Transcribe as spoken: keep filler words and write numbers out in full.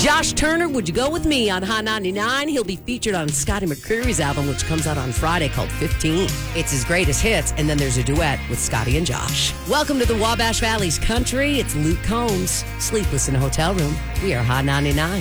Josh Turner, Would You Go With Me on Hot ninety-nine? He'll be featured on Scotty McCreery's album, which comes out on Friday, called fifteen. It's his greatest hits, and then there's a duet with Scotty and Josh. Welcome to the Wabash Valley's country. It's Luke Combs, Sleepless in a Hotel Room. We are Hot ninety-nine.